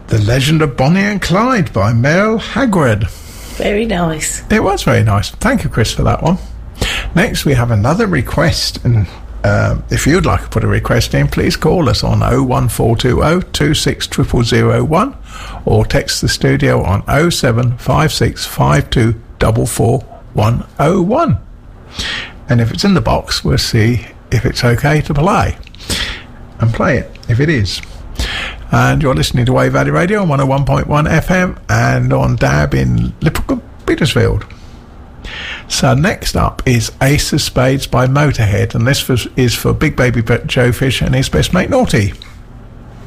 The Legend of Bonnie and Clyde by Merle Haggard. Very nice. It was very nice. Thank you, Chris, for that one. Next, we have another request, and if you'd like to put a request in, please call us on 01420 260001 or text the studio on 07565244101. And if it's in the box, we'll see if it's okay to play. And play it, if it is. And you're listening to Wave Valley Radio on 101.1 FM and on DAB in Liverpool, Petersfield. So next up is Ace of Spades by Motorhead, and this is for Big Baby Joe Fish and his best mate Naughty.